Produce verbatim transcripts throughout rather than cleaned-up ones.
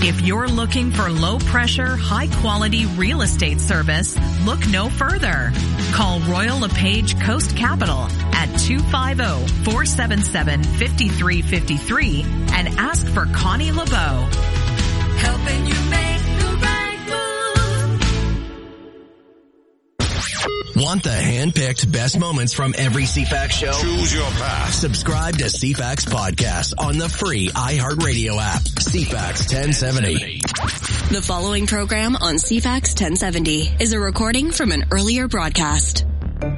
If you're looking for low-pressure, high-quality real estate service, look no further. Call Royal LePage Coast Capital at two five zero, four seven seven, five three five three and ask for Connie LeBeau. Helping you make the right move. Want the hand-picked best moments from every C FAX show? Choose your path. Subscribe to C FAX Podcast on the free iHeartRadio app. C FAX ten seventy. The following program on C FAX ten seventy is a recording from an earlier broadcast.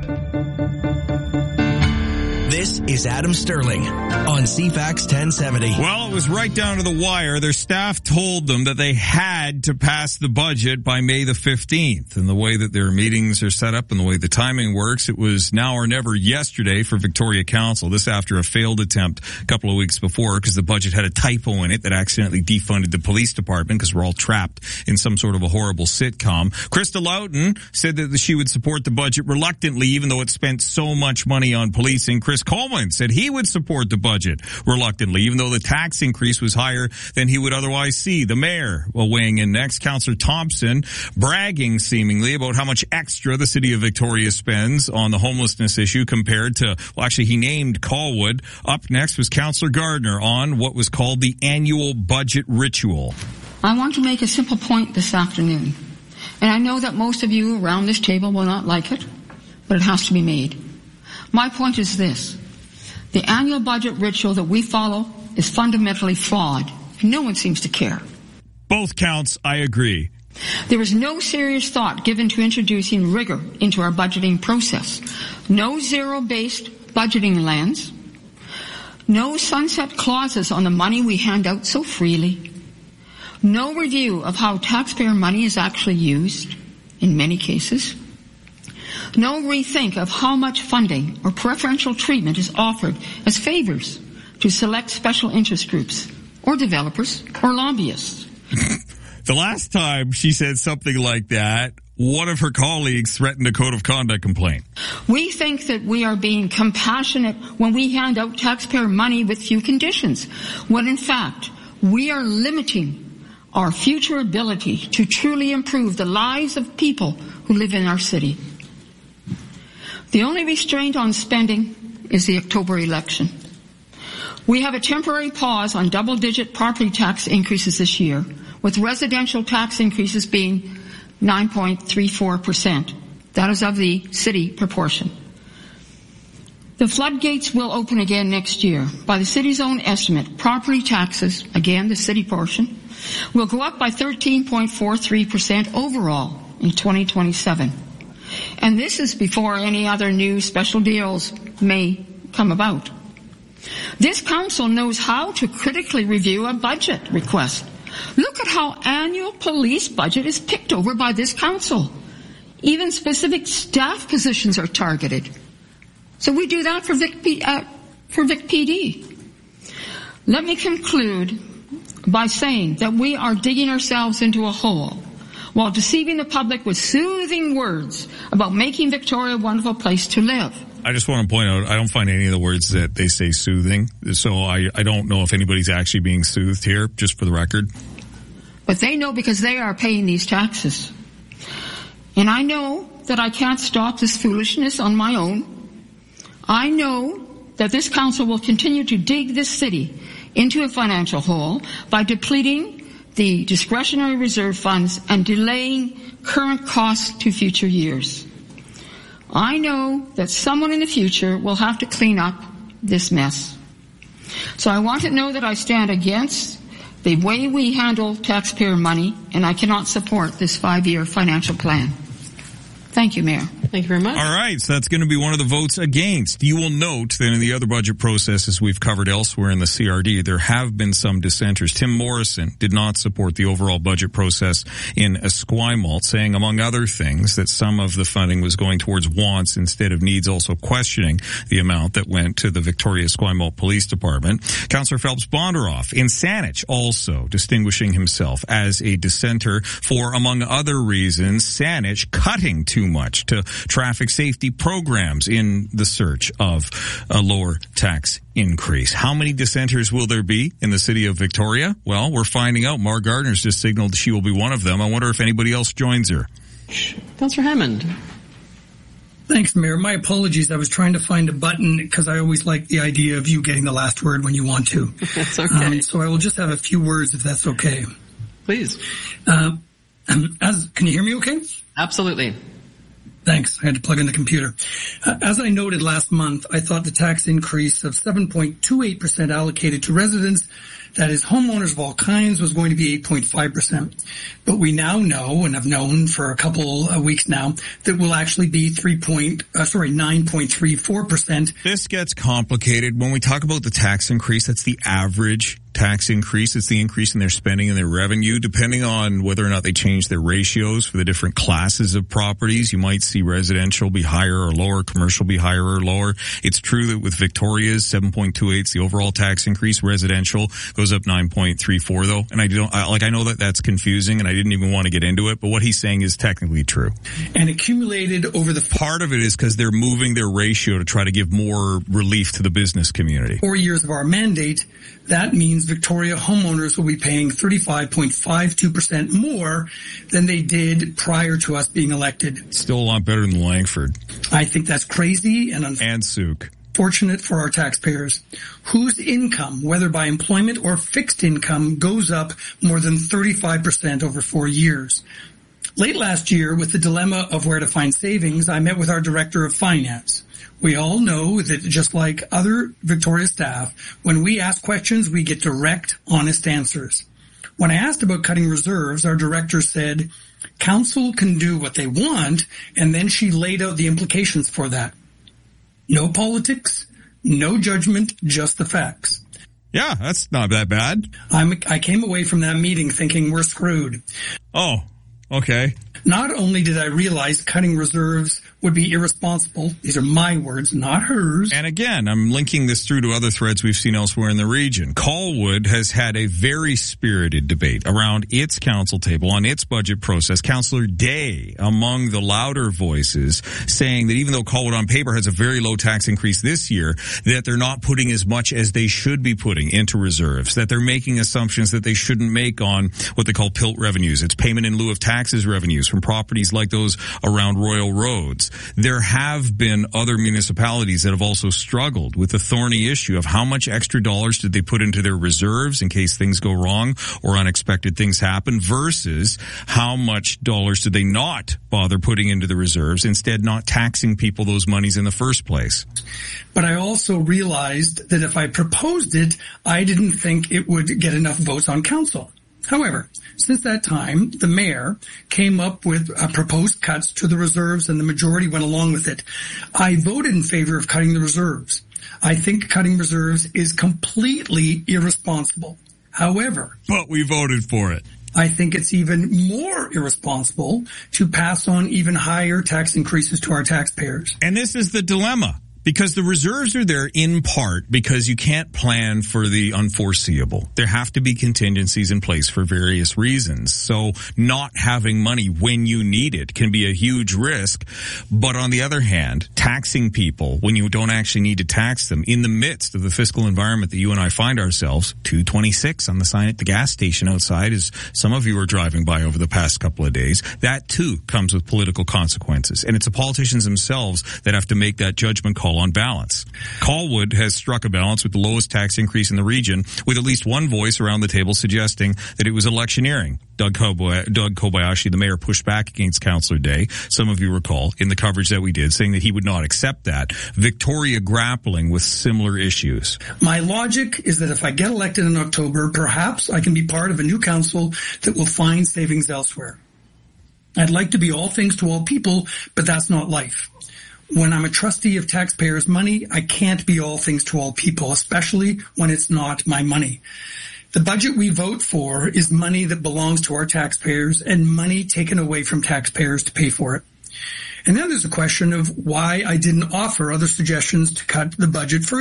This is Adam Sterling on C FAX ten seventy. Well, it was right down to the wire. Their staff told them that they had to pass the budget by May the fifteenth. And the way that their meetings are set up and the way the timing works, it was now or never yesterday for Victoria Council. This after a failed attempt a couple of weeks before because the budget had a typo in it that accidentally defunded the police department because we're all trapped in some sort of a horrible sitcom. Krista Loughton said that she would support the budget reluctantly even though it spent so much money on policing. Chris Coleman said he would support the budget reluctantly, even though the tax increase was higher than he would otherwise see. The mayor will weighing in next. Councillor Thompson bragging seemingly about how much extra the city of Victoria spends on the homelessness issue compared to, well, actually he named Colwood. Up next was Councillor Gardner on what was called the annual budget ritual. I want to make a simple point this afternoon, and I know that most of you around this table will not like it, but it has to be made. My point is this. The annual budget ritual that we follow is fundamentally flawed. No one seems to care. Both counts, I agree. There is no serious thought given to introducing rigor into our budgeting process. No zero-based budgeting lens. No sunset clauses on the money we hand out so freely. No review of how taxpayer money is actually used, in many cases. No rethink of how much funding or preferential treatment is offered as favors to select special interest groups or developers or lobbyists. The last time she said something like that, one of her colleagues threatened a code of conduct complaint. We think that we are being compassionate when we hand out taxpayer money with few conditions, when in fact we are limiting our future ability to truly improve the lives of people who live in our city. The only restraint on spending is the October election. We have a temporary pause on double-digit property tax increases this year, with residential tax increases being nine point three four percent. That is of the city proportion. The floodgates will open again next year. By the city's own estimate, property taxes, again the city portion, will go up by thirteen point four three percent overall in twenty twenty-seven. And this is before any other new special deals may come about. This council knows how to critically review a budget request. Look at how annual police budget is picked over by this council. Even specific staff positions are targeted. So we do that for Vic, P, uh, for Vic P D. Let me conclude by saying that we are digging ourselves into a hole while deceiving the public with soothing words about making Victoria a wonderful place to live. I just want to point out, I don't find any of the words that they say soothing, so I, I don't know if anybody's actually being soothed here, just for the record. But they know because they are paying these taxes. And I know that I can't stop this foolishness on my own. I know that this council will continue to dig this city into a financial hole by depleting the discretionary reserve funds and delaying current costs to future years. I know that someone in the future will have to clean up this mess. So I want to know that I stand against the way we handle taxpayer money, and I cannot support this five-year financial plan. Thank you, Mayor. Thank you very much. All right, so that's going to be one of the votes against. You will note that in the other budget processes we've covered elsewhere in the C R D, there have been some dissenters. Tim Morrison did not support the overall budget process in Esquimalt, saying, among other things, that some of the funding was going towards wants instead of needs, also questioning the amount that went to the Victoria Esquimalt Police Department. Councillor Phelps Bondaroff in Saanich also distinguishing himself as a dissenter for, among other reasons, Saanich cutting too much to traffic safety programs in the search of a lower tax increase. How many dissenters will there be in the city of Victoria? Well, we're finding out. Mark Gardner's just signaled she will be one of them. I wonder if anybody else joins her. Councillor Hammond. Thanks, Mayor. My apologies. I was trying to find a button because I always like the idea of you getting the last word when you want to. That's okay. Um, so I will just have a few words if that's okay. Please. Uh, um, as, can you hear me okay? Absolutely. Thanks. I had to plug in the computer. Uh, as I noted last month, I thought the tax increase of seven point two eight percent allocated to residents, that is homeowners of all kinds, was going to be eight point five percent. But we now know, and have known for a couple of weeks now, that will actually be three point, uh, sorry, nine point three four percent. This gets complicated. When we talk about the tax increase, that's the average tax increase. It's the increase in their spending and their revenue. Depending on whether or not they change their ratios for the different classes of properties, you might see residential be higher or lower, commercial be higher or lower. It's true that with Victoria's seven point two eight is the overall tax increase. Residential goes up nine point three four though. And I don't, I, like I know that that's confusing and I didn't even want to get into it, but what he's saying is technically true. And accumulated over the part of it is because they're moving their ratio to try to give more relief to the business community. Four years of our mandate, that means Victoria homeowners will be paying thirty-five point five two percent more than they did prior to us being elected. Still a lot better than Langford. I think that's crazy and unfortunate. And Souk. Fortunate for our taxpayers, whose income, whether by employment or fixed income, goes up more than thirty-five percent over four years. Late last year, with the dilemma of where to find savings, I met with our Director of Finance. We all know that just like other Victoria staff, when we ask questions, we get direct, honest answers. When I asked about cutting reserves, our director said, Council can do what they want, and then she laid out the implications for that. No politics, no judgment, just the facts. Yeah, that's not that bad. I'm, I came away from that meeting thinking we're screwed. Oh, okay. Not only did I realize cutting reserves would be irresponsible, these are my words, not hers. And again, I'm linking this through to other threads we've seen elsewhere in the region. Colwood has had a very spirited debate around its council table on its budget process. Councillor Day, among the louder voices, saying that even though Colwood on paper has a very low tax increase this year, that they're not putting as much as they should be putting into reserves, that they're making assumptions that they shouldn't make on what they call P I L T revenues. It's payment in lieu of taxes revenues from properties like those around Royal Roads. There have been other municipalities that have also struggled with the thorny issue of how much extra dollars did they put into their reserves in case things go wrong or unexpected things happen versus how much dollars did they not bother putting into the reserves, instead not taxing people those monies in the first place. But I also realized that if I proposed it, I didn't think it would get enough votes on council. However, since that time, the mayor came up with uh, proposed cuts to the reserves and the majority went along with it. I voted in favor of cutting the reserves. I think cutting reserves is completely irresponsible. However, but we voted for it. I think it's even more irresponsible to pass on even higher tax increases to our taxpayers. And this is the dilemma. Because the reserves are there in part because you can't plan for the unforeseeable. There have to be contingencies in place for various reasons. So not having money when you need it can be a huge risk. But on the other hand, taxing people when you don't actually need to tax them in the midst of the fiscal environment that you and I find ourselves, two twenty-six on the sign at the gas station outside, as some of you are driving by over the past couple of days, that too comes with political consequences. And it's the politicians themselves that have to make that judgment call on balance. Colwood has struck a balance with the lowest tax increase in the region, with at least one voice around the table suggesting that it was electioneering. Doug Kobayashi, Doug Kobayashi, the mayor, pushed back against Councillor Day. Some of you recall in the coverage that we did, saying that he would not accept that. Victoria grappling with similar issues. My logic is that if I get elected in October, perhaps I can be part of a new council that will find savings elsewhere. I'd like to be all things to all people, but that's not life. When I'm a trustee of taxpayers' money, I can't be all things to all people, especially when it's not my money. The budget we vote for is money that belongs to our taxpayers and money taken away from taxpayers to pay for it. And then there's a question of why I didn't offer other suggestions to cut the budget further.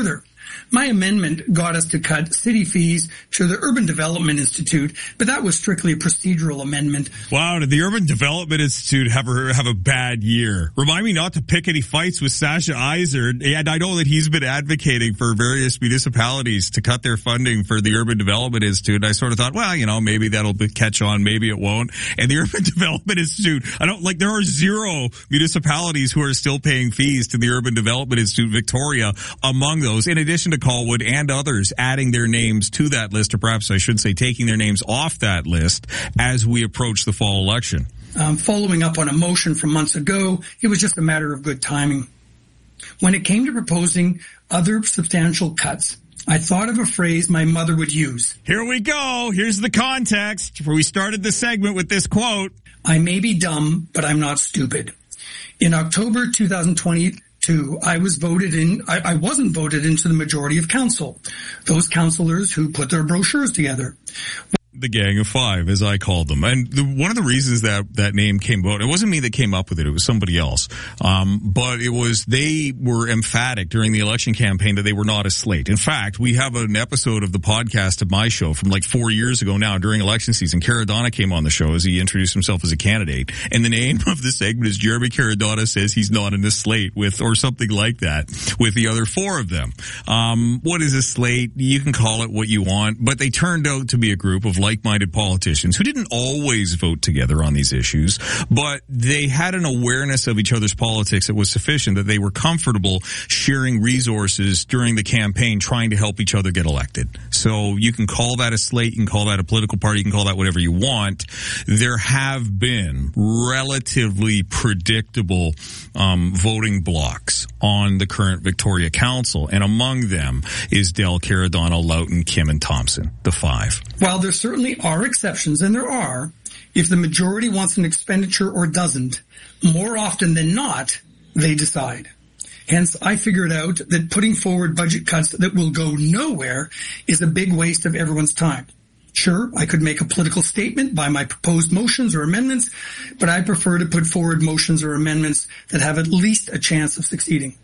My amendment got us to cut city fees to the Urban Development Institute, but that was strictly a procedural amendment. Wow, did the Urban Development Institute have a, have a bad year? Remind me not to pick any fights with Sasha Iser, and I know that he's been advocating for various municipalities to cut their funding for the Urban Development Institute. And I sort of thought, well, you know, maybe that'll be, catch on, maybe it won't. And the Urban Development Institute, I don't like, there are zero municipalities who are still paying fees to the Urban Development Institute, Victoria among those, in addition to Colwood and others adding their names to that list, or perhaps I should say taking their names off that list as we approach the fall election. Um, following up on a motion from months ago, it was just a matter of good timing. When it came to proposing other substantial cuts, I thought of a phrase my mother would use. Here we go. Here's the context where we started the segment with this quote. I may be dumb, but I'm not stupid. In October two thousand twenty-two, I was voted in, I, I wasn't voted into the majority of council. Those councillors who put their brochures together. The Gang of Five, as I called them. And the, one of the reasons that that name came about, it wasn't me that came up with it, it was somebody else. Um, but it was, they were emphatic during the election campaign that they were not a slate. In fact, we have an episode of the podcast of my show from like four years ago now during election season. Caradonna came on the show as he introduced himself as a candidate. And the name of the segment is Jeremy Caradonna Says He's Not in a Slate with, or something like that, with the other four of them. Um, what is a slate? You can call it what you want, but they turned out to be a group of like-minded politicians who didn't always vote together on these issues, but they had an awareness of each other's politics that was sufficient that they were comfortable sharing resources during the campaign trying to help each other get elected. So you can call that a slate, you can call that a political party, you can call that whatever you want. There have been relatively predictable um, voting blocks on the current Victoria Council, and among them is Del, Caradonna, Loughton, Kim, and Thompson, the five. While there certainly are exceptions, and there are, if the majority wants an expenditure or doesn't, more often than not, they decide. Hence, I figured out that putting forward budget cuts that will go nowhere is a big waste of everyone's time. Sure, I could make a political statement by my proposed motions or amendments, but I prefer to put forward motions or amendments that have at least a chance of succeeding.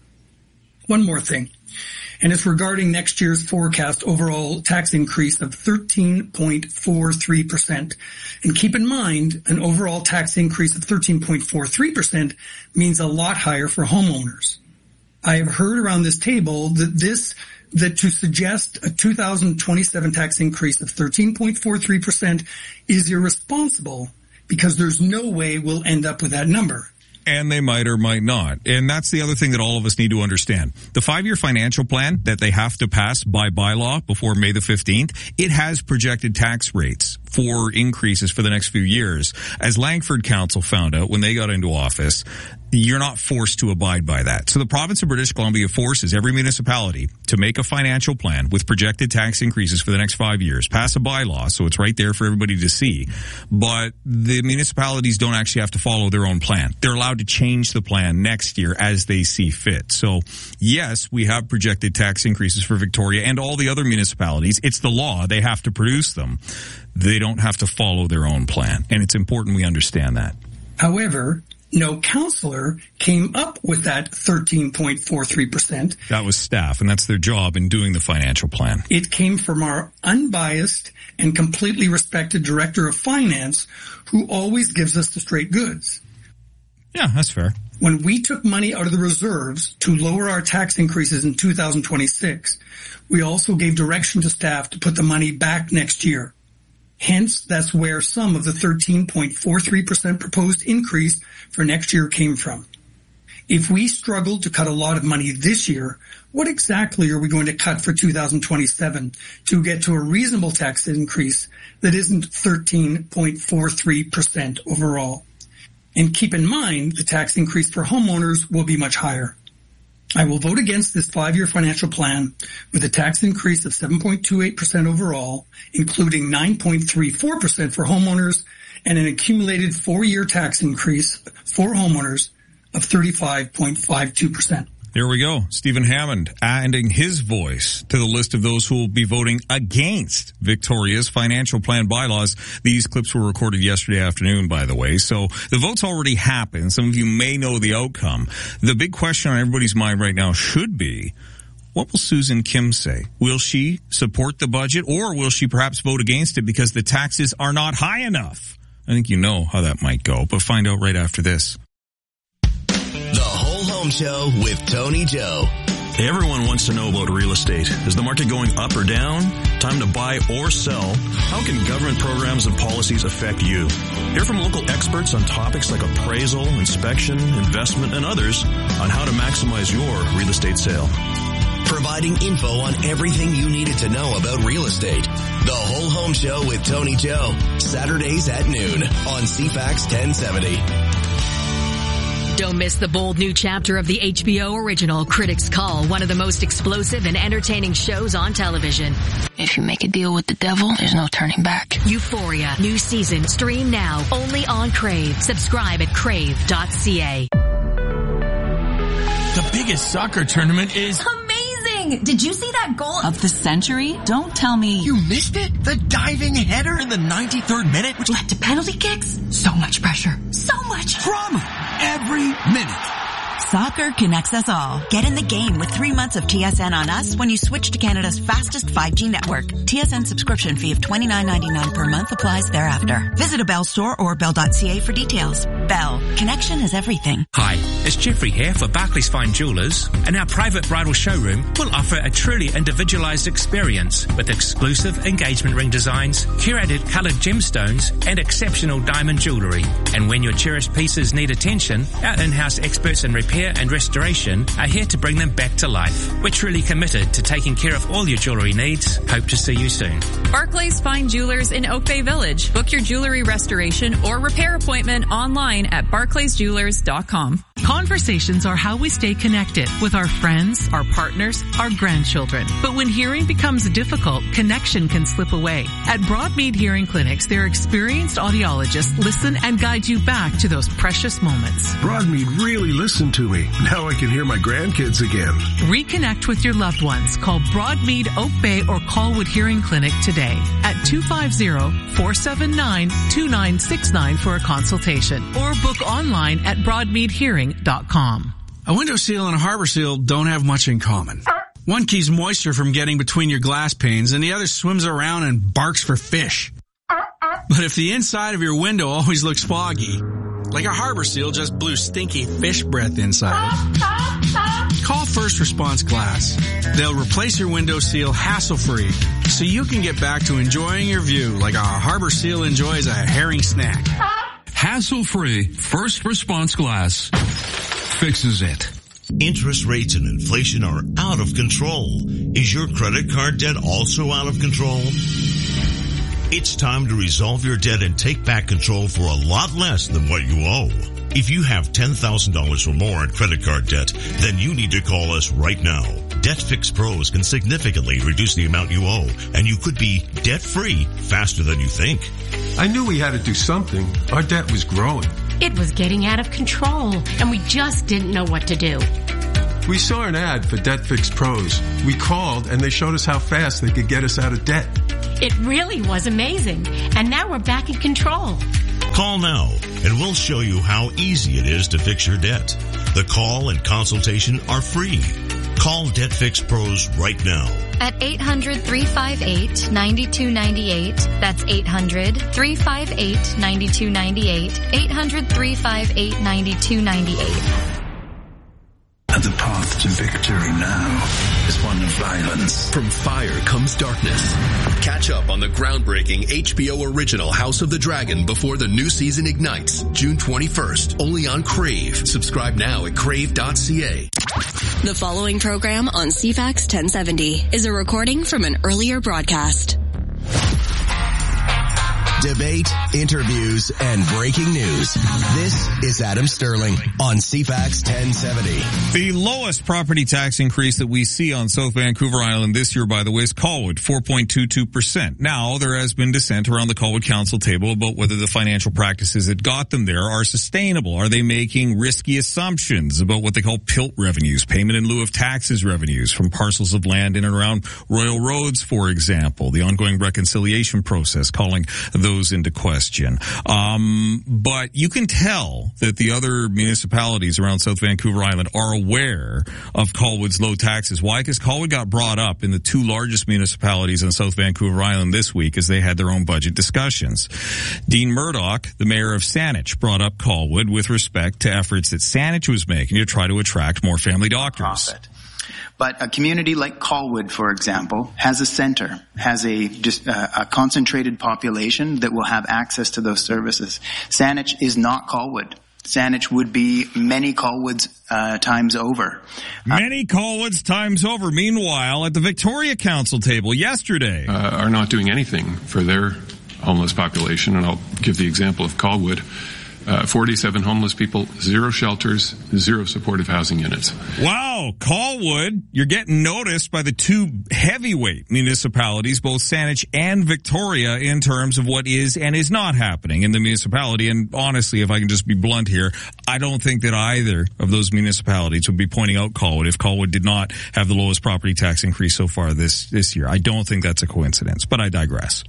One more thing, and it's regarding next year's forecast overall tax increase of thirteen point four three percent. And keep in mind, an overall tax increase of thirteen point four three percent means a lot higher for homeowners. I have heard around this table that this, that to suggest a two thousand twenty-seven tax increase of thirteen point four three percent is irresponsible because there's no way we'll end up with that number. And they might or might not. And that's the other thing that all of us need to understand. The five-year financial plan that they have to pass by bylaw before May the fifteenth, it has projected tax rates for increases for the next few years. As Langford Council found out when they got into office, you're not forced to abide by that. So the province of British Columbia forces every municipality to make a financial plan with projected tax increases for the next five years, pass a bylaw, so it's right there for everybody to see. But the municipalities don't actually have to follow their own plan. They're allowed to change the plan next year as they see fit. So yes, we have projected tax increases for Victoria and all the other municipalities. It's the law. They have to produce them. They don't have to follow their own plan. And it's important we understand that. However, no councillor came up with that thirteen point four three percent. That was staff, and that's their job in doing the financial plan. It came from our unbiased and completely respected Director of Finance, who always gives us the straight goods. Yeah, that's fair. When we took money out of the reserves to lower our tax increases in two thousand twenty-six, we also gave direction to staff to put the money back next year. Hence, that's where some of the thirteen point four three percent proposed increase for next year came from. If we struggled to cut a lot of money this year, what exactly are we going to cut for two thousand twenty-seven to get to a reasonable tax increase that isn't thirteen point four three percent overall? And keep in mind, the tax increase for homeowners will be much higher. I will vote against this five-year financial plan with a tax increase of seven point two eight percent overall, including nine point three four percent for homeowners and an accumulated four-year tax increase for homeowners of thirty-five point five two percent. There we go. Stephen Hammond adding his voice to the list of those who will be voting against Victoria's financial plan bylaws. These clips were recorded yesterday afternoon, by the way. So the vote's already happened. Some of you may know the outcome. The big question on everybody's mind right now should be, What will Susan Kim say? Will she support the budget, or will she perhaps vote against it because the taxes are not high enough? I think you know how that might go, but find out right after this. The Whole Home Show with Tony Joe. Everyone wants to know about real estate. Is the market going up or down? Time to buy or sell? How can government programs and policies affect you? Hear from local experts on topics like appraisal, inspection, investment, and others on how to maximize your real estate sale. Providing info on everything you needed to know about real estate. The Whole Home Show with Tony Joe. Saturdays at noon on C FAX ten seventy. Don't miss the bold new chapter of the H B O original Critics Call, one of the most explosive and entertaining shows on television. If you make a deal with the devil, there's no turning back. Euphoria, new season, stream now, only on Crave. Subscribe at crave dot c a. The biggest soccer tournament is amazing! Did you see that goal of the century? Don't tell me you missed it. The diving header in the ninety-third minute, which led to penalty kicks. So much pressure. So much drama every minute. Soccer connects us all. Get in the game with three months of T S N on us when you switch to Canada's fastest five G network. T S N subscription fee of twenty-nine ninety-nine per month applies thereafter. Visit a Bell store or bell dot c a for details. Bell. Connection is everything. Hi, it's Jeffrey here for Barclays Fine Jewelers, and our private bridal showroom will offer a truly individualized experience with exclusive engagement ring designs, curated colored gemstones, and exceptional diamond jewelry. And when your cherished pieces need attention, our in-house experts in repair and restoration are here to bring them back to life. We're truly committed to taking care of all your jewelry needs. Hope to see you soon. Barclays Fine Jewelers in Oak Bay Village. Book your jewelry restoration or repair appointment online at barclays jewelers dot com. Conversations are how we stay connected with our friends, our partners, our grandchildren. But when hearing becomes difficult, connection can slip away. At Broadmead Hearing Clinics, their experienced audiologists listen and guide you back to those precious moments. Broadmead really listened to me. Now I can hear my grandkids again. Reconnect with your loved ones. Call Broadmead Oak Bay or Colwood Hearing Clinic today at two five zero, four seven nine, two nine six nine for a consultation, or book online at broadmead hearing dot com. A window seal and a harbor seal don't have much in common. One keeps moisture from getting between your glass panes, and the other swims around and barks for fish. But if the inside of your window always looks foggy, like a harbor seal just blew stinky fish breath inside it, call First Response Glass. They'll replace your window seal hassle-free, so you can get back to enjoying your view like a harbor seal enjoys a herring snack. Hassle-free First Response Glass fixes it. Interest rates and inflation are out of control. Is your credit card debt also out of control? It's time to resolve your debt and take back control for a lot less than what you owe. If you have ten thousand dollars or more in credit card debt, then you need to call us right now. DebtFix Pros can significantly reduce the amount you owe, and you could be debt-free faster than you think. I knew we had to do something. Our debt was growing. It was getting out of control, and we just didn't know what to do. We saw an ad for DebtFix Pros. We called, and they showed us how fast they could get us out of debt. It really was amazing, and now we're back in control. Call now, and we'll show you how easy it is to fix your debt. The call and consultation are free. Call DebtFix Pros right now. At eight hundred, three five eight, nine two nine eight. That's eight hundred, three five eight, nine two nine eight. eight hundred, three five eight, nine two nine eight. And the path to victory now is one of violence. From fire comes darkness. Catch up on the groundbreaking H B O original House of the Dragon before the new season ignites, June twenty-first, only on Crave. Subscribe now at crave dot c a. The following program on C FAX ten seventy is a recording from an earlier broadcast. Debate, interviews, and breaking news. This is Adam Sterling on C FAX ten seventy. The lowest property tax increase that we see on South Vancouver Island this year, by the way, is Colwood, four point two two percent. Now, there has been dissent around the Colwood Council table about whether the financial practices that got them there are sustainable. Are they making risky assumptions about what they call P I L T revenues, payment in lieu of taxes revenues from parcels of land in and around Royal Roads, for example? The ongoing reconciliation process calling those those into question. Um, but you can tell that the other municipalities around South Vancouver Island are aware of Colwood's low taxes. Why? Because Colwood got brought up in the two largest municipalities in South Vancouver Island this week as they had their own budget discussions. Dean Murdoch, the mayor of Saanich, brought up Colwood with respect to efforts that Saanich was making to try to attract more family doctors. Profit. But a community like Colwood, for example, has a center, has a just uh, a concentrated population that will have access to those services. Saanich is not Colwood. Saanich would be many Colwoods uh, times over. Many Colwoods times over. Meanwhile, at the Victoria Council table yesterday, uh, are not doing anything for their homeless population, and I'll give the example of Colwood. Uh, forty-seven homeless people, zero shelters, zero supportive housing units. Wow, Colwood, you're getting noticed by the two heavyweight municipalities, both Saanich and Victoria, in terms of what is and is not happening in the municipality. And honestly, if I can just be blunt here, I don't think that either of those municipalities would be pointing out Colwood if Colwood did not have the lowest property tax increase so far this, this year. I don't think that's a coincidence, but I digress.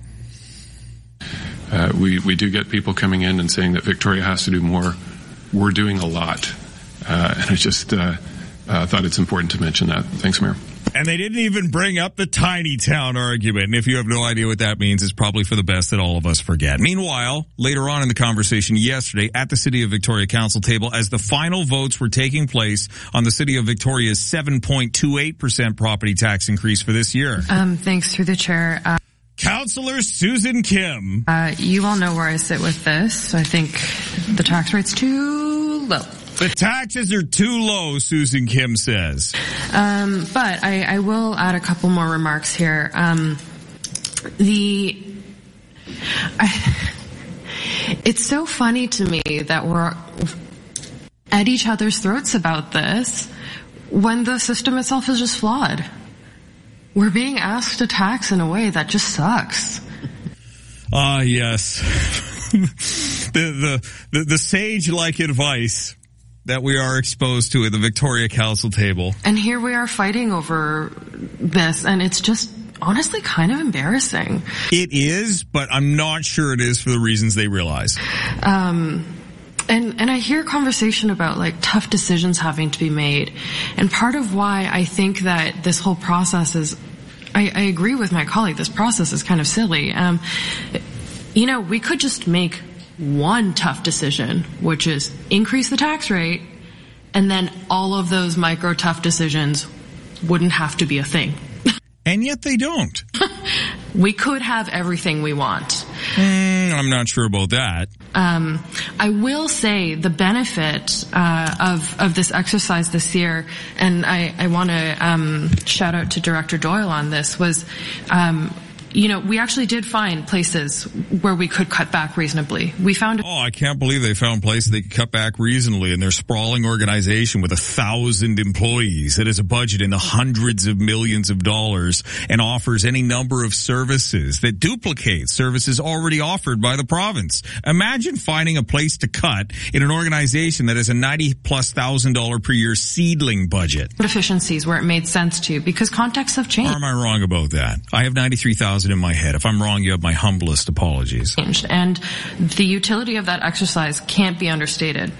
Uh, we, we do get people coming in and saying that Victoria has to do more. We're doing a lot. Uh, and I just uh, uh, thought it's important to mention that. Thanks, Mayor. And they didn't even bring up the tiny town argument. And if you have no idea what that means, it's probably for the best that all of us forget. Meanwhile, later on in the conversation yesterday at the City of Victoria Council table, as the final votes were taking place on the City of Victoria's seven point two eight percent property tax increase for this year. Um, thanks through the chair. Uh- Councillor Susan Kim. Uh, you all know where I sit with this. I think the tax rate's too low. The taxes are too low, Susan Kim says. Um, but I, I will add a couple more remarks here. Um, the, I, it's so funny to me that we're at each other's throats about this when the system itself is just flawed. We're being asked to tax in a way that just sucks. Ah, uh, yes. the, the, the, the sage-like advice that we are exposed to at the Victoria Council table. And here we are fighting over this, and it's just honestly kind of embarrassing. It is, but I'm not sure it is for the reasons they realize. Um... And, and I hear conversation about like tough decisions having to be made. And part of why I think that this whole process is, I, I agree with my colleague, this process is kind of silly. Um, you know, we could just make one tough decision, which is increase the tax rate, and then all of those micro tough decisions wouldn't have to be a thing. And yet they don't. We could have everything we want. Mm, I'm not sure about that. Um, I will say the benefit uh, of of this exercise this year, and I, I want to um, shout out to Director Doyle on this, was, um, you know, we actually did find places where we could cut back reasonably. We found. Oh, I can't believe they found places they could cut back reasonably in their sprawling organization with a thousand employees that has a budget in the hundreds of millions of dollars and offers any number of services that duplicate services already offered by the province. Imagine finding a place to cut in an organization that has a ninety plus thousand dollar per year seedling budget. Efficiencies where it made sense to, because contexts have changed. Or am I wrong about that? I have ninety-three thousand in my head. If I'm wrong, you have my humblest apologies. And the utility of that exercise can't be understated.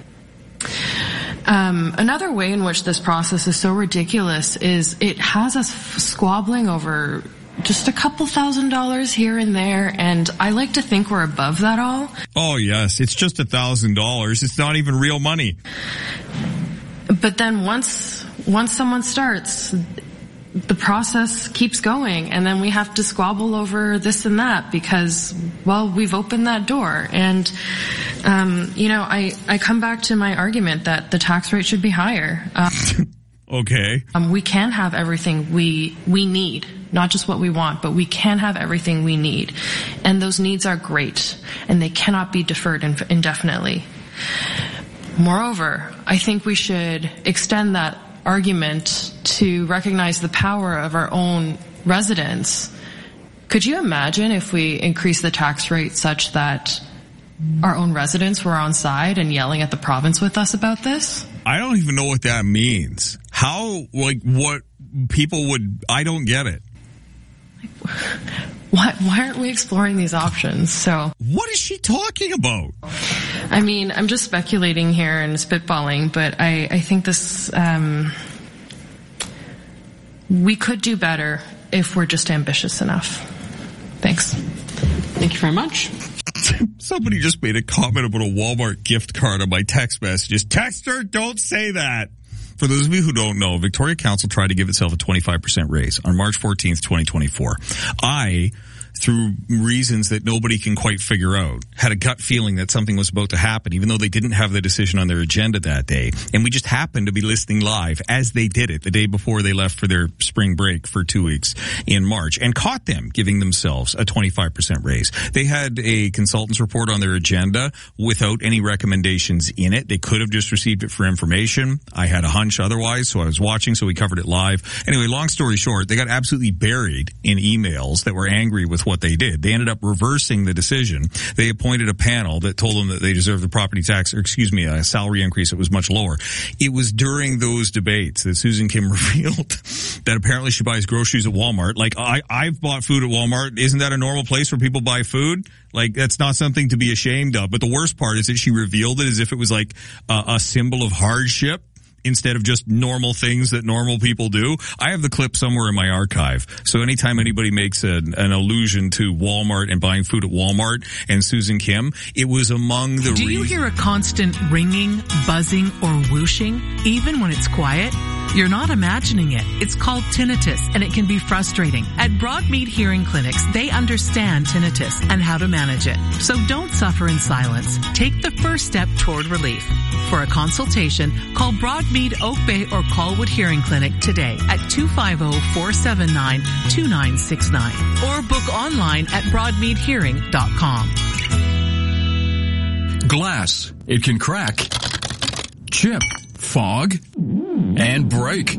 Um, another way in which this process is so ridiculous is it has us squabbling over just a couple thousand dollars here and there, and I like to think we're above that all. Oh yes, it's just a thousand dollars. It's not even real money. But then once once someone starts, the process keeps going, and then we have to squabble over this and that because, well, we've opened that door. And, um, you know, I, I come back to my argument that the tax rate should be higher. Um, okay. Um, we can have everything we, we need, not just what we want, but we can have everything we need. And those needs are great, and they cannot be deferred indefinitely. Moreover, I think we should extend that argument to recognize the power of our own residents. Could you imagine if we increased the tax rate such that our own residents were on side and yelling at the province with us about this? I don't even know what that means. How, like, what people would, I don't get it. why, why aren't we exploring these options? So what is she talking about? I mean, I'm just speculating here and spitballing, but I, I think this, um, we could do better if we're just ambitious enough. Thanks. Thank you very much. Somebody just made a comment about a Walmart gift card on my text messages. Texter, don't say that. For those of you who don't know, Victoria Council tried to give itself a twenty-five percent raise on March fourteenth, twenty twenty-four. I, through reasons that nobody can quite figure out, had a gut feeling that something was about to happen, even though they didn't have the decision on their agenda that day. And we just happened to be listening live as they did it the day before they left for their spring break for two weeks in March, and caught them giving themselves a twenty-five percent raise. They had a consultant's report on their agenda without any recommendations in it. They could have just received it for information. I had a hunch otherwise, so I was watching, so we covered it live. Anyway, long story short, they got absolutely buried in emails that were angry with what they did. They ended up reversing the decision. They appointed a panel that told them that they deserved the property tax, or excuse me, a salary increase that was much lower. It was during those debates that Susan Kim revealed that apparently she buys groceries at Walmart. Like, I, I've bought food at Walmart. Isn't that a normal place where people buy food? Like, that's not something to be ashamed of. But the worst part is that she revealed it as if it was like a, a symbol of hardship, instead of just normal things that normal people do. I have the clip somewhere in my archive. So anytime anybody makes an, an allusion to Walmart and buying food at Walmart and Susan Kim, it was among the... Do re- you hear a constant ringing, buzzing, or whooshing, even when it's quiet? You're not imagining it. It's called tinnitus, and it can be frustrating. At Broadmead Hearing Clinics, they understand tinnitus and how to manage it. So don't suffer in silence. Take the first step toward relief. For a consultation, call Broadmead Oak Bay or Colwood Hearing Clinic today at two five zero, four seven nine, two nine six nine or book online at broadmead hearing dot com. Glass. It can crack, chip, fog, and break.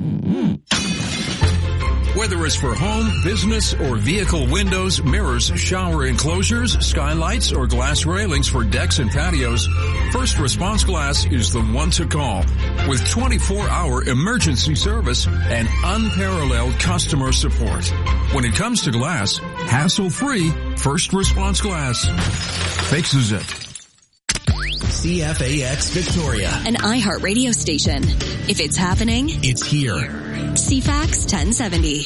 Whether it's for home, business, or vehicle windows, mirrors, shower enclosures, skylights, or glass railings for decks and patios, First Response Glass is the one to call. With twenty-four hour emergency service and unparalleled customer support. When it comes to glass, hassle-free, First Response Glass fixes it. C F A X Victoria, an iHeart radio station. If it's happening, it's here. C FAX ten seventy.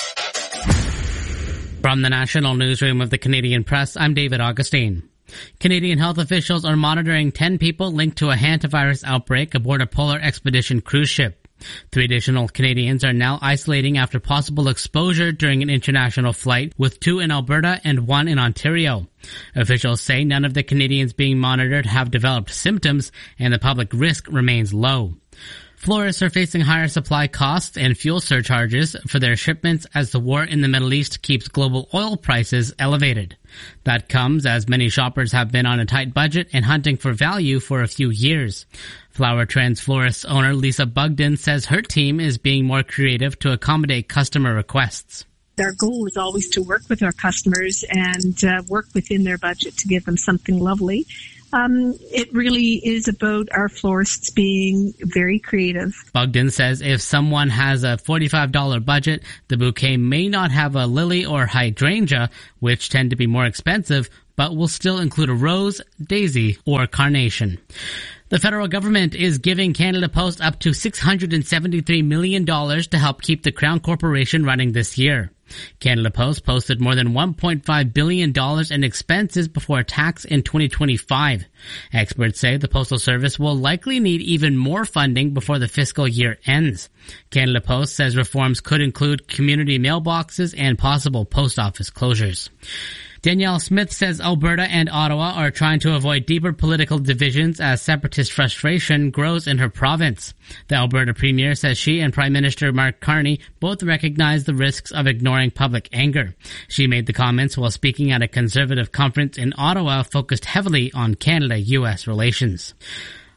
From the National Newsroom of the Canadian Press, I'm David Augustine. Canadian health officials are monitoring ten people linked to a hantavirus outbreak aboard a Polar Expedition cruise ship. Three additional Canadians are now isolating after possible exposure during an international flight, with two in Alberta and one in Ontario. Officials say none of the Canadians being monitored have developed symptoms, and the public risk remains low. Florists are facing higher supply costs and fuel surcharges for their shipments as the war in the Middle East keeps global oil prices elevated. That comes as many shoppers have been on a tight budget and hunting for value for a few years. Flower Trends florist owner Lisa Bugden says her team is being more creative to accommodate customer requests. Our goal is always to work with our customers and uh, work within their budget to give them something lovely. Um, it really is about our florists being very creative. Bogdan says if someone has a forty-five dollars budget, the bouquet may not have a lily or hydrangea, which tend to be more expensive, but will still include a rose, daisy, or carnation. The federal government is giving Canada Post up to six hundred seventy-three million dollars to help keep the Crown Corporation running this year. Canada Post posted more than one point five billion dollars in expenses before tax in twenty twenty-five. Experts say the Postal Service will likely need even more funding before the fiscal year ends. Canada Post says reforms could include community mailboxes and possible post office closures. Danielle Smith says Alberta and Ottawa are trying to avoid deeper political divisions as separatist frustration grows in her province. The Alberta Premier says she and Prime Minister Mark Carney both recognize the risks of ignoring public anger. She made the comments while speaking at a Conservative conference in Ottawa focused heavily on Canada-U S relations.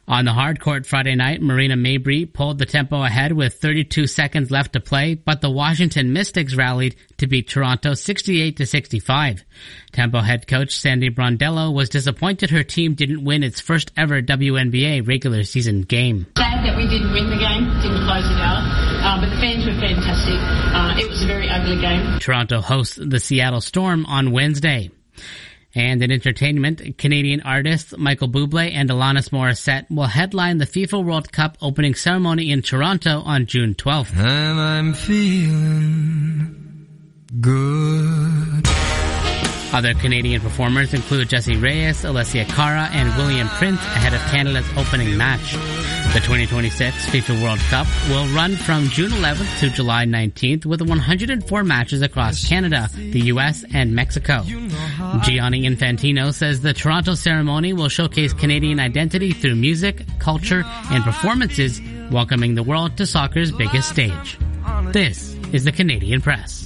On the hard court Friday night, Marina Mabrey pulled the tempo ahead with thirty-two seconds left to play, but the Washington Mystics rallied to beat Toronto sixty-eight to sixty-five. Tempo head coach Sandy Brondello was disappointed her team didn't win its first ever W N B A regular season game. Sad that we didn't win the game, didn't close it out, uh, but the fans were fantastic. Uh, it was a very ugly game. Toronto hosts the Seattle Storm on Wednesday. And in entertainment, Canadian artists Michael Bublé and Alanis Morissette will headline the FIFA World Cup opening ceremony in Toronto on June twelfth. And I'm feeling good. Other Canadian performers include Jessie Reyes, Alessia Cara, and William Prince ahead of Canada's opening match. The twenty twenty-six FIFA World Cup will run from June eleventh to July nineteenth with one hundred four matches across Canada, the U S, and Mexico. Gianni Infantino says the Toronto ceremony will showcase Canadian identity through music, culture, and performances, welcoming the world to soccer's biggest stage. This is the Canadian Press.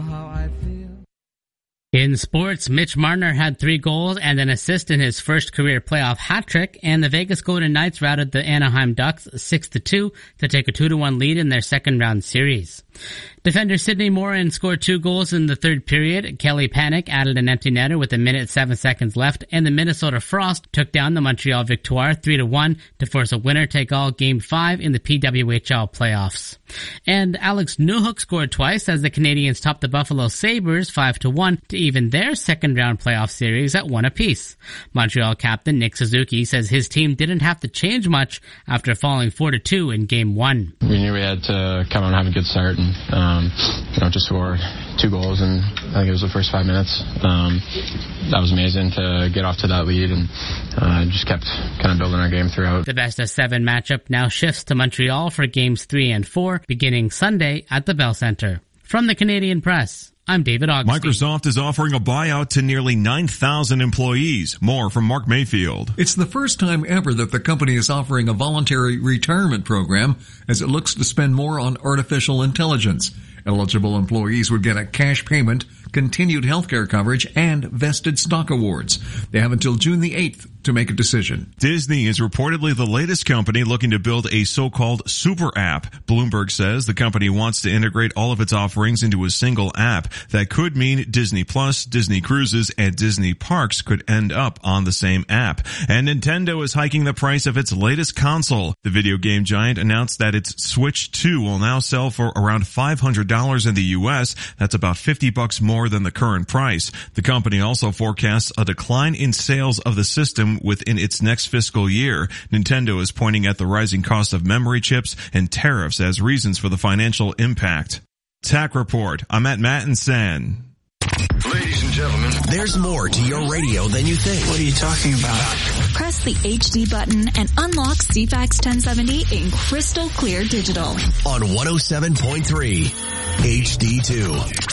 In sports, Mitch Marner had three goals and an assist in his first career playoff hat trick, and the Vegas Golden Knights routed the Anaheim Ducks six to two to take a two to one lead in their second round series. Defender Sidney Morin scored two goals in the third period. Kelly Panic added an empty netter with a minute seven seconds left, and the Minnesota Frost took down the Montreal Victoire three to one to force a winner-take-all Game five in the P W H L playoffs. And Alex Newhook scored twice as the Canadians topped the Buffalo Sabres five to one to even their second-round playoff series at one apiece. Montreal captain Nick Suzuki says his team didn't have to change much after falling four to two in Game one. We knew we had to come out and have a good start and um, you know, just score two goals in, I think it was the first five minutes. Um, that was amazing to get off to that lead and uh, just kept kind of building our game throughout. The best of seven matchup now shifts to Montreal for games three and four beginning Sunday at the Bell Centre. From the Canadian Press, I'm David Augustine. Microsoft is offering a buyout to nearly nine thousand employees. More from Mark Mayfield. It's the first time ever that the company is offering a voluntary retirement program as it looks to spend more on artificial intelligence. Eligible employees would get a cash payment, continued healthcare coverage, and vested stock awards. They have until June the eighth to make a decision. Disney is reportedly the latest company looking to build a so-called super app. Bloomberg says the company wants to integrate all of its offerings into a single app. That could mean Disney Plus, Disney Cruises, and Disney Parks could end up on the same app. And Nintendo is hiking the price of its latest console. The video game giant announced that its Switch two will now sell for around five hundred dollars in the U S. That's about fifty bucks more than the current price. The company also forecasts a decline in sales of the system within its next fiscal year. Nintendo is pointing at the rising cost of memory chips and tariffs as reasons for the financial impact. Tech Report. I'm at Matt and Sen. Ladies and gentlemen, there's more to your radio than you think. What are you talking about? Press the H D button and unlock C FAX ten seventy in crystal clear digital. On one oh seven point three H D two.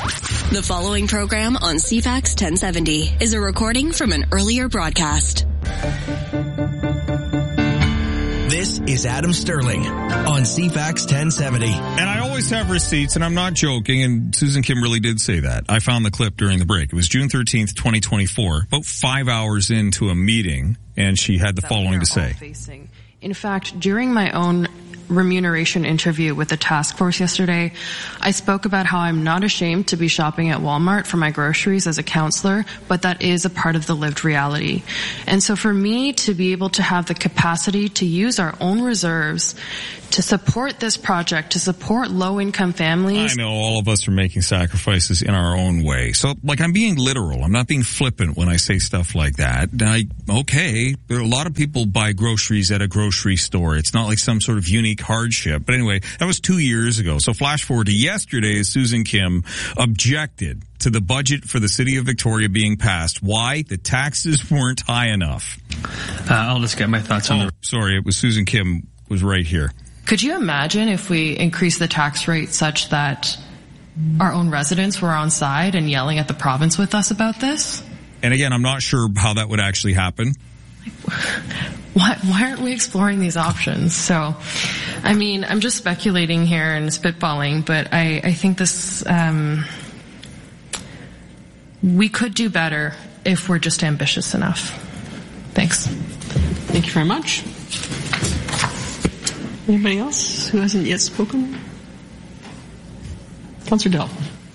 The following program on C FAX ten seventy is a recording from an earlier broadcast. This is Adam Sterling on C FAX ten seventy. And I always have receipts, and I'm not joking, and Susan Kim really did say that. I found the clip during the break. It was June thirteenth, twenty twenty-four, about five hours into a meeting, and she had the following to say. Facing. In fact, during my own remuneration interview with the task force yesterday, I spoke about how I'm not ashamed to be shopping at Walmart for my groceries as a counselor, but that is a part of the lived reality. And so for me to be able to have the capacity to use our own reserves to support this project, to support low-income families. I know all of us are making sacrifices in our own way. So, like, I'm being literal. I'm not being flippant when I say stuff like that. I, okay, there are a lot of people buy groceries at a grocery store. It's not like some sort of unique hardship. But anyway, that was two years ago. So flash forward to yesterday, Susan Kim objected to the budget for the city of Victoria being passed. Why? The taxes weren't high enough. Uh, I'll just get my thoughts on oh, the... Sorry, it was Susan Kim was right here. Could you imagine if we increased the tax rate such that our own residents were on side and yelling at the province with us about this? And again, I'm not sure how that would actually happen. Why, why aren't we exploring these options? So, I mean, I'm just speculating here and spitballing, but I, I think this, um, we could do better if we're just ambitious enough. Thanks. Thank you very much. Anybody else who hasn't yet spoken? Councillor Dell.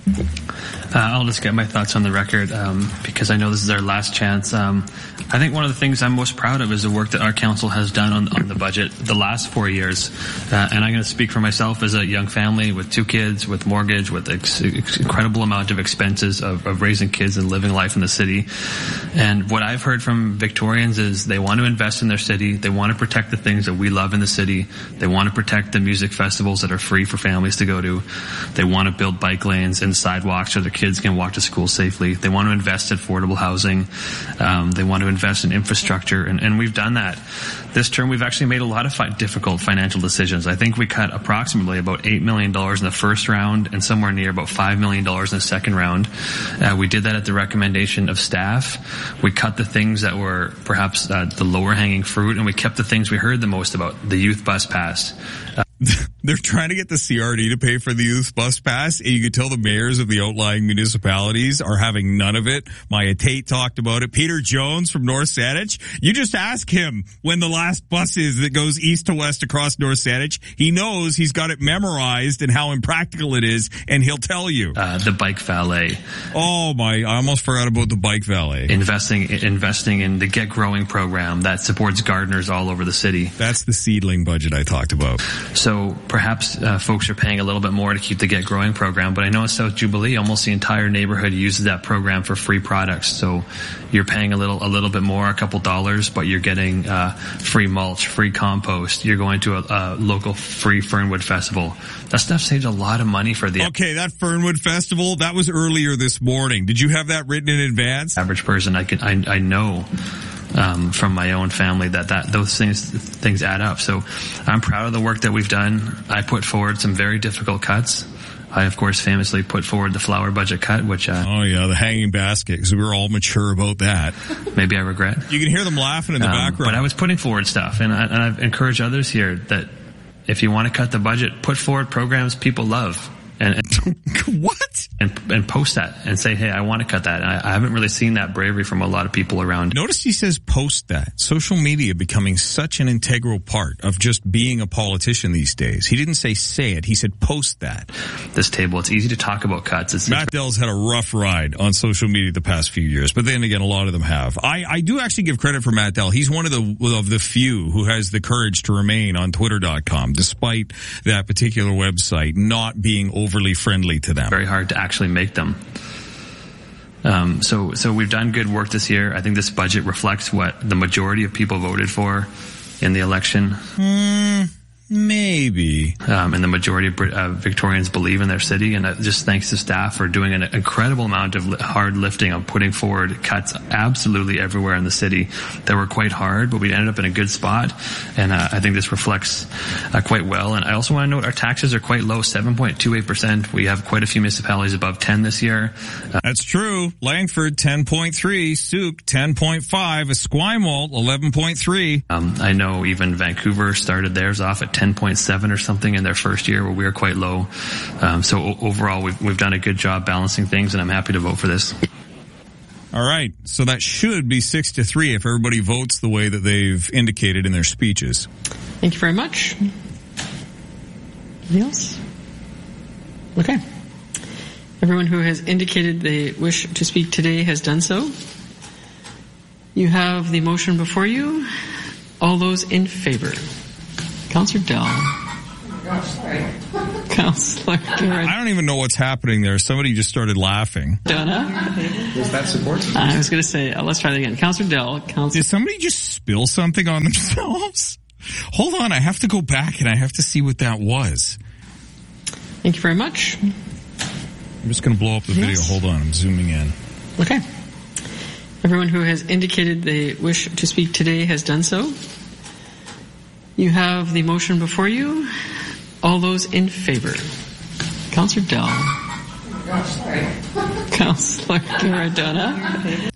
Uh, I'll just get my thoughts on the record um, because I know this is our last chance. Um, I think one of the things I'm most proud of is the work that our council has done on, on the budget the last four years. Uh, and I'm going to speak for myself as a young family with two kids, with mortgage, with ex- ex- incredible amount of expenses of, of raising kids and living life in the city. And what I've heard from Victorians is they want to invest in their city. They want to protect the things that we love in the city. They want to protect the music festivals that are free for families to go to. They want to build bike lanes and sidewalks so their kids can walk to school safely. They want to invest in affordable housing. Um, they want to invest in infrastructure, and, and we've done that. This term, we've actually made a lot of fi- difficult financial decisions. I think we cut approximately about eight million dollars in the first round and somewhere near about five million dollars in the second round. Uh, we did that at the recommendation of staff. We cut the things that were perhaps uh, the lower-hanging fruit, and we kept the things we heard the most about, the youth bus pass. Uh, They're trying to get the C R D to pay for the youth bus pass, and you can tell the mayors of the outlying municipalities are having none of it. Maya Tate talked about it. Peter Jones from North Saanich, you just ask him when the last bus is that goes east to west across North Saanich. He knows, he's got it memorized and how impractical it is, and he'll tell you. Uh, the bike valet. Oh my, I almost forgot about the bike valet. Investing, investing in the Get Growing program that supports gardeners all over the city. That's the seedling budget I talked about. So perhaps uh, folks are paying a little bit more to keep the Get Growing program, but I know in South Jubilee, almost the entire neighborhood uses that program for free products. So you're paying a little, a little bit more, a couple dollars, but you're getting uh, free mulch, free compost. You're going to a, a local free Fernwood festival. That stuff saves a lot of money for the okay. That Fernwood festival, that was earlier this morning. Did you have that written in advance? Average person, I can, I, I know. Um, from my own family that, that those things things add up. So I'm proud of the work that we've done. I put forward some very difficult cuts. I, of course, famously put forward the flower budget cut, which... Uh, oh, yeah, the hanging basket, because we were all mature about that. Maybe I regret. You can hear them laughing in the um, background. But I was putting forward stuff, and, I, and I've encouraged others here that if you want to cut the budget, put forward programs people love. And, and what? And, and post that and say, hey, I want to cut that. And I, I haven't really seen that bravery from a lot of people around. Notice he says post that. Social media becoming such an integral part of just being a politician these days. He didn't say say it. He said post that. This table, it's easy to talk about cuts. It's Matt Dell's had a rough ride on social media the past few years, but then again, a lot of them have. I, I do actually give credit for Matt Dell. He's one of the of the few who has the courage to remain on Twitter dot com, despite that particular website not being overly friendly to them. Very hard to actually make them. Um, so, so we've done good work this year. I think this budget reflects what the majority of people voted for in the election. Hmm. Maybe. Um, and the majority of uh, Victorians believe in their city, and uh, just thanks to staff for doing an incredible amount of hard lifting on putting forward cuts absolutely everywhere in the city that were quite hard, but we ended up in a good spot, and uh, I think this reflects uh, quite well. And I also want to note our taxes are quite low, seven point two eight percent. We have quite a few municipalities above ten this year. Uh, That's true. Langford, ten point three. Souk, ten point five. Esquimalt, eleven point three. Um, I know even Vancouver started theirs off at ten point seven or something in their first year, where we were quite low. Um, so o- overall, we've, we've done a good job balancing things, and I'm happy to vote for this. All right. So that should be six to three if everybody votes the way that they've indicated in their speeches. Thank you very much. Anything else? Okay. Everyone who has indicated they wish to speak today has done so. You have the motion before you. All those in favor? Councillor Dell. Councillor Garrett. I don't even know what's happening there. Somebody just started laughing. Donna. Was that support? I was going to say, uh, let's try that again. Councillor Dell. Councillor. Did somebody just spill something on themselves? Hold on. I have to go back and I have to see what that was. Thank you very much. I'm just going to blow up the yes. video. Hold on. I'm zooming in. Okay. Everyone who has indicated they wish to speak today has done so. You have the motion before you. All those in favor? Councillor Dell. Gosh, sorry. Councillor Garrett.